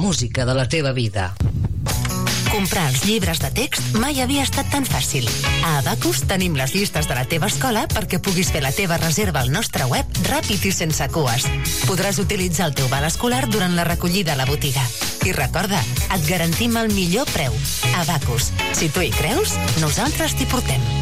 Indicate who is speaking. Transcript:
Speaker 1: música de la teva vida.
Speaker 2: Comprar els llibres de text mai havia estat tan fàcil. A Abacus tenim les llistes de la teva escola perquè puguis fer la teva reserva al nostre web ràpid i sense cues. Podràs utilitzar el teu val escolar durant la recollida a la botiga. I recorda, et garantim el millor preu. Abacus. Si tu hi creus, nosaltres t'hi portem.